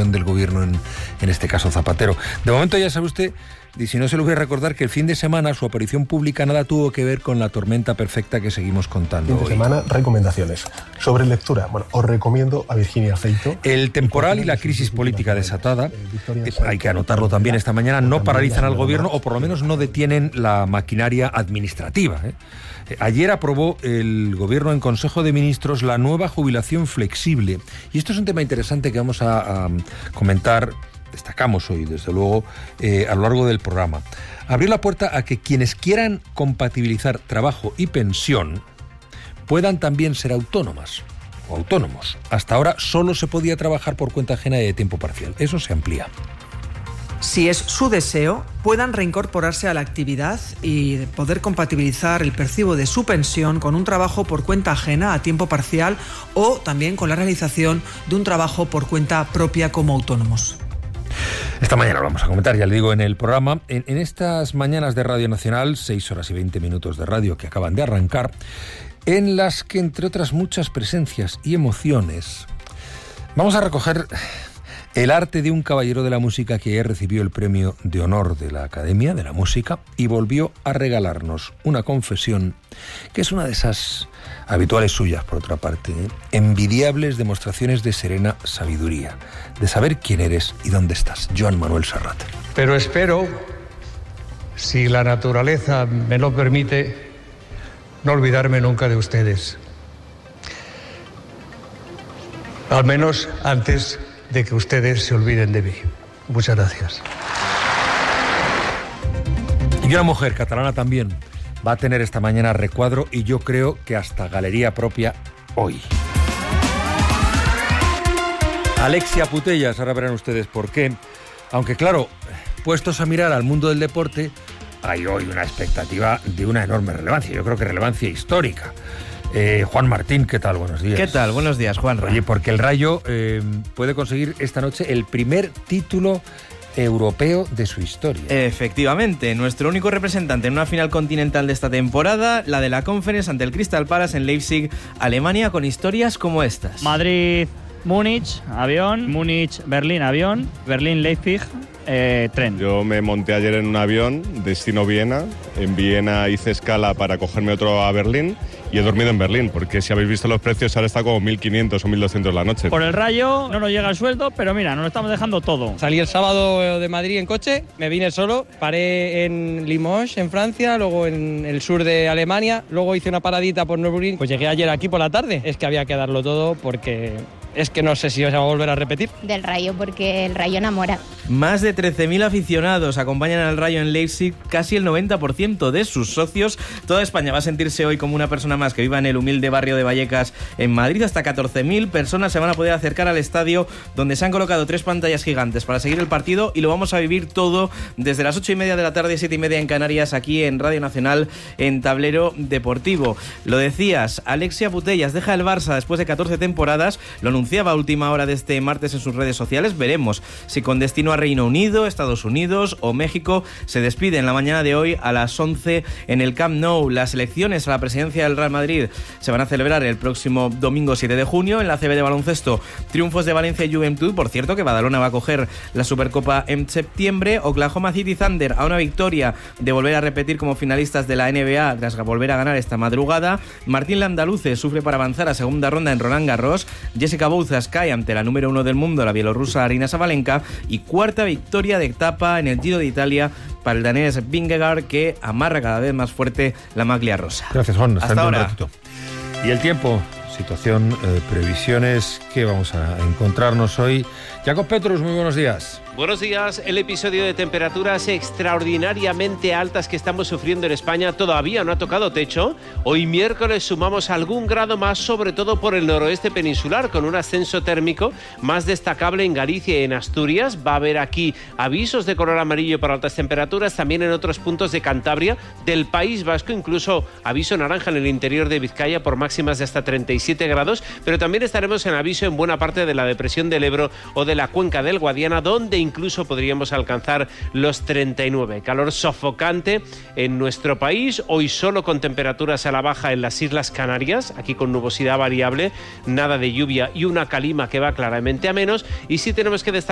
gestión del gobierno, en este caso Zapatero. De momento ya sabe usted, y si no se lo voy a recordar, que el fin de semana su aparición pública nada tuvo que ver con la tormenta perfecta que seguimos contando. Fin de semana, recomendaciones. Sobre lectura, bueno, os recomiendo a Virginia Feito. El temporal y la crisis política desatada, hay que anotarlo también esta mañana, no paralizan al gobierno, o por lo menos no detienen la maquinaria administrativa. Ayer aprobó el gobierno en Consejo de Ministros la nueva jubilación flexible. Y esto es un tema interesante que vamos a comentar. Destacamos hoy, desde luego, a lo largo del programa. Abrió la puerta a que quienes quieran compatibilizar trabajo y pensión puedan también ser autónomas o autónomos. Hasta ahora solo se podía trabajar por cuenta ajena y de tiempo parcial. Eso se amplía. Si es su deseo, puedan reincorporarse a la actividad y poder compatibilizar el percibo de su pensión con un trabajo por cuenta ajena a tiempo parcial o también con la realización de un trabajo por cuenta propia como autónomos. Esta mañana lo vamos a comentar, ya le digo, en el programa. En estas mañanas de Radio Nacional, 6 horas y 20 minutos de radio que acaban de arrancar, en las que, entre otras muchas presencias y emociones, vamos a recoger el arte de un caballero de la música que ayer recibió el premio de honor de la Academia de la Música y volvió a regalarnos una confesión que es una de esas habituales suyas, por otra parte, envidiables demostraciones de serena sabiduría, de saber quién eres y dónde estás. Joan Manuel Serrat. Pero espero, si la naturaleza me lo permite, no olvidarme nunca de ustedes. Al menos antes de que ustedes se olviden de mí. Muchas gracias. Y una mujer catalana también va a tener esta mañana recuadro y yo creo que hasta galería propia hoy. Alexia Putellas, ahora verán ustedes por qué. Aunque claro, puestos a mirar al mundo del deporte, hay hoy una expectativa de una enorme relevancia, yo creo que relevancia histórica. Juan Martín, ¿qué tal? Buenos días. ¿Qué tal? Buenos días, Juan. Oye, porque el Rayo puede conseguir esta noche el primer título europeo de su historia. Efectivamente, nuestro único representante en una final continental de esta temporada, la de la Conference ante el Crystal Palace en Leipzig, Alemania, con historias como estas. Madrid, Múnich, avión, Múnich, Berlín, avión, Berlín, Leipzig, tren. Yo me monté ayer en un avión, destino Viena. En Viena hice escala para cogerme otro a Berlín y he dormido en Berlín, porque si habéis visto los precios ahora está como 1.500 o 1.200 la noche. Por el Rayo no nos llega el sueldo, pero mira, nos lo estamos dejando todo. Salí el sábado de Madrid en coche, me vine solo, paré en Limoges, en Francia, luego en el sur de Alemania, luego hice una paradita por Nürburgring. Pues llegué ayer aquí por la tarde. Es que había que darlo todo porque es que no sé si os va a volver a repetir. Del Rayo, porque el Rayo enamora. Más de 13.000 aficionados acompañan al Rayo en Leipzig, casi el 90% de sus socios. Toda España va a sentirse hoy como una persona más que viva en el humilde barrio de Vallecas en Madrid. Hasta 14.000 personas se van a poder acercar al estadio, donde se han colocado 3 pantallas gigantes para seguir el partido, y lo vamos a vivir todo desde las 8:30 de la tarde, 7:30 en Canarias, aquí en Radio Nacional, en Tablero Deportivo. Lo decías, Alexia Putellas deja el Barça después de 14 temporadas, lo anunciaba a última hora de este martes en sus redes sociales. Veremos si con destino a Reino Unido, Estados Unidos o México. Se despide en la mañana de hoy a las 11 en el Camp Nou. Las elecciones a la presidencia del Real Madrid se van a celebrar el próximo domingo 7 de junio. En la ACB de baloncesto, triunfos de Valencia y Juventud. Por cierto, que Badalona va a coger la Supercopa en septiembre. Oklahoma City Thunder a una victoria de volver a repetir como finalistas de la NBA tras volver a ganar esta madrugada. Martín Landaluce sufre para avanzar a segunda ronda en Roland Garros. Jessica Bouzas cae ante la número 1 del mundo, la bielorrusa Aryna Sabalenka. Y cuarta victoria de etapa en el Giro de Italia para el danés Vingegaard, que amarra cada vez más fuerte la maglia rosa. Gracias, Juan. Hasta ahora. Y el tiempo, situación, previsiones, ¿qué vamos a encontrarnos hoy? Jacob Petrus, muy buenos días. Buenos días. El episodio de temperaturas extraordinariamente altas que estamos sufriendo en España todavía no ha tocado techo. Hoy miércoles sumamos algún grado más, sobre todo por el noroeste peninsular, con un ascenso térmico más destacable en Galicia y en Asturias. Va a haber aquí avisos de color amarillo para altas temperaturas, también en otros puntos de Cantabria, del País Vasco, incluso aviso naranja en el interior de Vizcaya por máximas de hasta 37 grados, pero también estaremos en aviso en buena parte de la depresión del Ebro o de la cuenca del Guadiana, donde incluso podríamos alcanzar los 39. Calor sofocante en nuestro país, hoy solo con temperaturas a la baja en las Islas Canarias, aquí con nubosidad variable, nada de lluvia y una calima que va claramente a menos. Y sí tenemos que destacar